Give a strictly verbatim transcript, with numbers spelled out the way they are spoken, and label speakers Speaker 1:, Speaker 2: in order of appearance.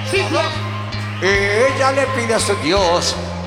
Speaker 1: Sí,
Speaker 2: Y ella le pide a su Dios